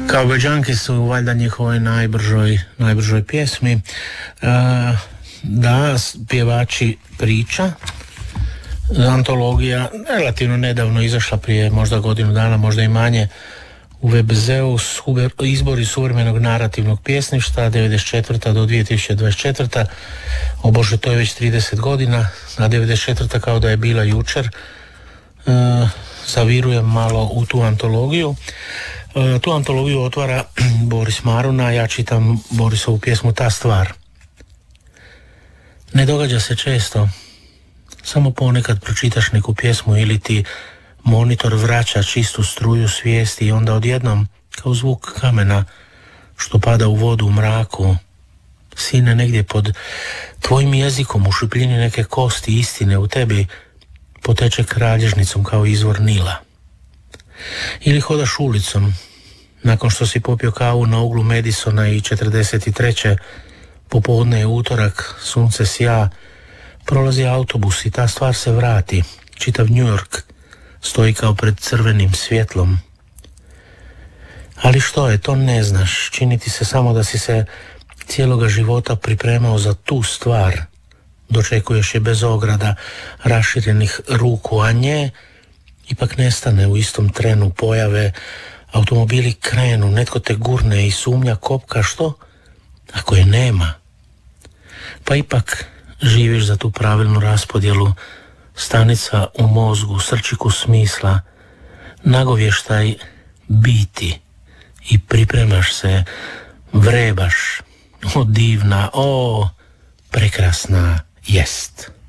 Cowboyđanke su valjda njihovoj najbržoj pjesmi. Da, pjevači priča. Antologija relativno nedavno izašla, prije možda godinu dana, možda i manje, u WBZ-u, izbori suvremenog narativnog pjesništva 94. do 2024. O Bože, to je već 30 godina, a 94. kao da je bila jučer. Zavirujem malo u tu antologiju. Tu antologiju otvara Boris Maruna, ja čitam Borisovu pjesmu Ta stvar. Ne događa se često, samo ponekad pročitaš neku pjesmu ili ti monitor vraća čistu struju svijesti i onda odjednom, kao zvuk kamena što pada u vodu u mraku, sine negdje pod tvojim jezikom u šupljini neke kosti istine u tebi poteče kralježnicom kao izvor Nila. Ili hodaš ulicom, nakon što si popio kavu na uglu Madisona i 43. popodne je utorak, sunce sja, prolazi autobus i ta stvar se vrati. Čitav New York stoji kao pred crvenim svjetlom. Ali što je, to ne znaš. Čini ti se samo da si se cijeloga života pripremao za tu stvar. Dočekuješ je bez ograda, raširenih ruku, a nje ipak nestane u istom trenu pojave. Automobili krenu, netko te gurne i sumnja kopka, što ako je nema? Pa ipak živiš za tu pravilnu raspodjelu, stanica u mozgu, srčiku smisla, nagovještaj biti i pripremaš se, vrebaš, o divna, o prekrasna jest.